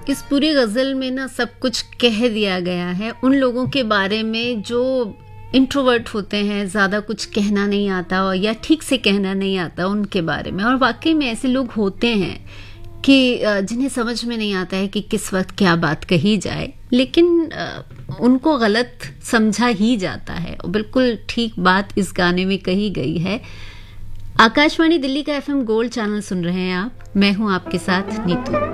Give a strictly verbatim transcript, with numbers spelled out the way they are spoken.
इस पूरी गज़ल में ना सब कुछ कह दिया गया है उन लोगों के बारे में जो इंट्रोवर्ट होते हैं, ज़्यादा कुछ कहना नहीं आता और या ठीक से कहना नहीं आता उनके बारे में। और वाकई में ऐसे लोग होते हैं कि जिन्हें समझ में नहीं आता है कि किस वक्त क्या बात कही जाए, लेकिन उनको गलत समझा ही जाता है। और बिल्कुल ठीक बात इस गाने में कही गई है। आकाशवाणी दिल्ली का एफएम गोल्ड चैनल सुन रहे हैं आप, मैं हूं आपके साथ नीतू।